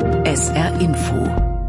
SR Info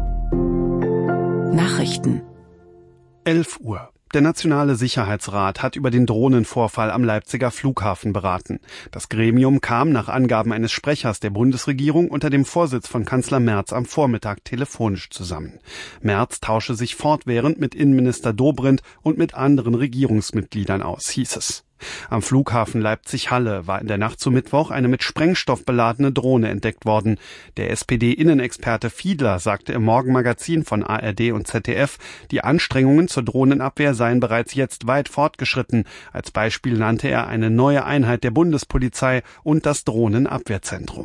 Nachrichten 11 Uhr. Der Nationale Sicherheitsrat hat über den Drohnenvorfall am Leipziger Flughafen beraten. Das Gremium kam nach Angaben eines Sprechers der Bundesregierung unter dem Vorsitz von Kanzler Merz am Vormittag telefonisch zusammen. Merz tausche sich fortwährend mit Innenminister Dobrindt und mit anderen Regierungsmitgliedern aus, hieß es. Am Flughafen Leipzig-Halle war in der Nacht zu Mittwoch eine mit Sprengstoff beladene Drohne entdeckt worden. Der SPD-Innenexperte Fiedler sagte im Morgenmagazin von ARD und ZDF, die Anstrengungen zur Drohnenabwehr seien bereits jetzt weit fortgeschritten. Als Beispiel nannte er eine neue Einheit der Bundespolizei und das Drohnenabwehrzentrum.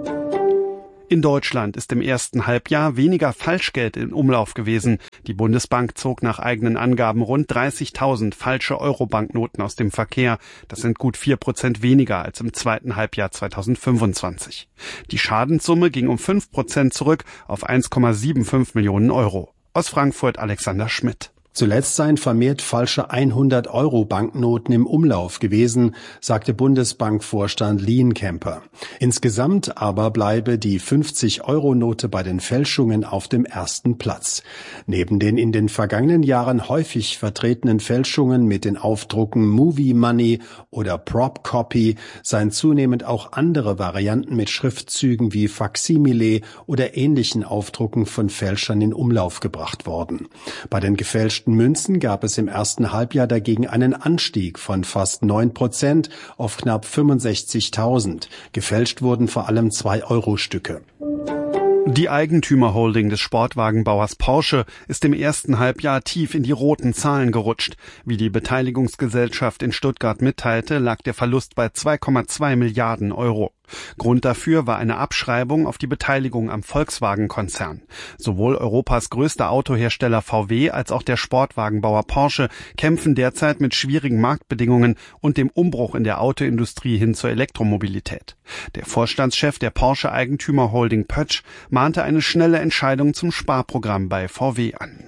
In Deutschland ist im ersten Halbjahr weniger Falschgeld in Umlauf gewesen. Die Bundesbank zog nach eigenen Angaben rund 30.000 falsche Euro-Banknoten aus dem Verkehr. Das sind gut 4% weniger als im zweiten Halbjahr 2025. Die Schadenssumme ging um 5% zurück auf 1,75 Millionen Euro. Aus Frankfurt Alexander Schmidt. Zuletzt seien vermehrt falsche 100-Euro-Banknoten im Umlauf gewesen, sagte Bundesbankvorstand Lienkemper. Insgesamt aber bleibe die 50-Euro-Note bei den Fälschungen auf dem ersten Platz. Neben den in den vergangenen Jahren häufig vertretenen Fälschungen mit den Aufdrucken Movie Money oder Prop Copy seien zunehmend auch andere Varianten mit Schriftzügen wie Faksimile oder ähnlichen Aufdrucken von Fälschern in Umlauf gebracht worden. Bei den gefälschten Münzen gab es im ersten Halbjahr dagegen einen Anstieg von fast 9% auf knapp 65.000. Gefälscht wurden vor allem 2-Euro-Stücke. Die Eigentümerholding des Sportwagenbauers Porsche ist im ersten Halbjahr tief in die roten Zahlen gerutscht. Wie die Beteiligungsgesellschaft in Stuttgart mitteilte, lag der Verlust bei 2,2 Milliarden Euro. Grund dafür war eine Abschreibung auf die Beteiligung am Volkswagen-Konzern. Sowohl Europas größter Autohersteller VW als auch der Sportwagenbauer Porsche kämpfen derzeit mit schwierigen Marktbedingungen und dem Umbruch in der Autoindustrie hin zur Elektromobilität. Der Vorstandschef der Porsche-Eigentümerholding Pötsch mahnte eine schnelle Entscheidung zum Sparprogramm bei VW an.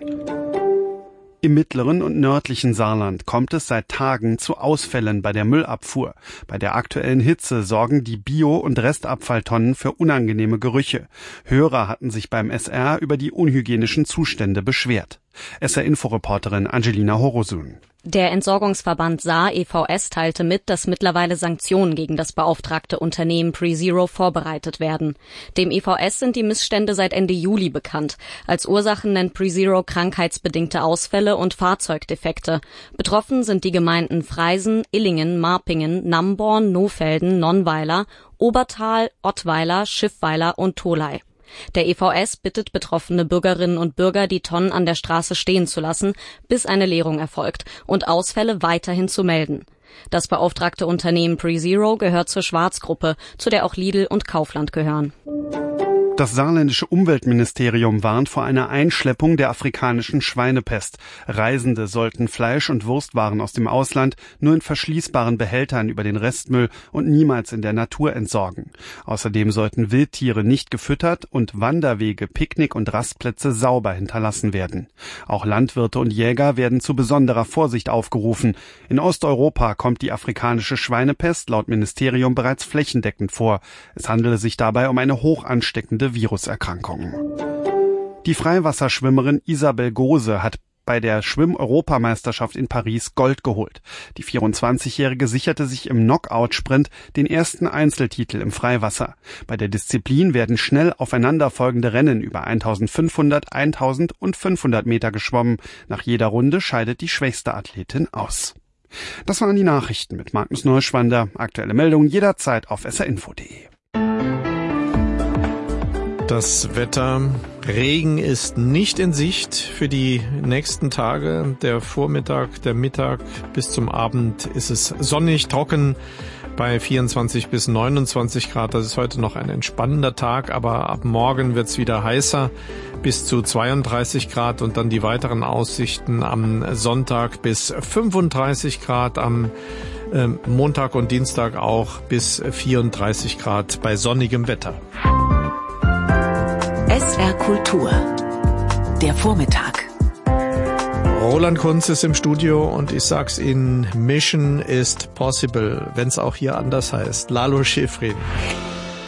Im mittleren und nördlichen Saarland kommt es seit Tagen zu Ausfällen bei der Müllabfuhr. Bei der aktuellen Hitze sorgen die Bio- und Restabfalltonnen für unangenehme Gerüche. Hörer hatten sich beim SR über die unhygienischen Zustände beschwert. SR-Info-Reporterin Angelina Horosun. Der Entsorgungsverband Saar EVS teilte mit, dass mittlerweile Sanktionen gegen das beauftragte Unternehmen PreZero vorbereitet werden. Dem EVS sind die Missstände seit Ende Juli bekannt. Als Ursachen nennt PreZero krankheitsbedingte Ausfälle und Fahrzeugdefekte. Betroffen sind die Gemeinden Freisen, Illingen, Marpingen, Namborn, Nohfelden, Nonnweiler, Obertal, Ottweiler, Schiffweiler und Tholey. Der EVS bittet betroffene Bürgerinnen und Bürger, die Tonnen an der Straße stehen zu lassen, bis eine Leerung erfolgt und Ausfälle weiterhin zu melden. Das beauftragte Unternehmen PreZero gehört zur Schwarzgruppe, zu der auch Lidl und Kaufland gehören. Das saarländische Umweltministerium warnt vor einer Einschleppung der afrikanischen Schweinepest. Reisende sollten Fleisch- und Wurstwaren aus dem Ausland nur in verschließbaren Behältern über den Restmüll und niemals in der Natur entsorgen. Außerdem sollten Wildtiere nicht gefüttert und Wanderwege, Picknick- und Rastplätze sauber hinterlassen werden. Auch Landwirte und Jäger werden zu besonderer Vorsicht aufgerufen. In Osteuropa kommt die afrikanische Schweinepest laut Ministerium bereits flächendeckend vor. Es handele sich dabei um eine hoch ansteckende Viruserkrankungen. Die Freiwasserschwimmerin Isabel Gose hat bei der Schwimm-Europameisterschaft in Paris Gold geholt. Die 24-Jährige sicherte sich im Knockout-Sprint den ersten Einzeltitel im Freiwasser. Bei der Disziplin werden schnell aufeinanderfolgende Rennen über 1500, 1000 und 500 Meter geschwommen. Nach jeder Runde scheidet die schwächste Athletin aus. Das waren die Nachrichten mit Magnus Neuschwander. Aktuelle Meldungen jederzeit auf srinfo.de. Das Wetter, Regen ist nicht in Sicht für die nächsten Tage. Der Vormittag, der Mittag bis zum Abend ist es sonnig, trocken bei 24 bis 29 Grad. Das ist heute noch ein entspannender Tag, aber ab morgen wird es wieder heißer bis zu 32 Grad und dann die weiteren Aussichten am Sonntag bis 35 Grad, am Montag und Dienstag auch bis 34 Grad bei sonnigem Wetter. SR Kultur. Der Vormittag. Roland Kunz ist im Studio und ich sag's Ihnen, Mission is possible, wenn's auch hier anders heißt. Lalo Schifrin.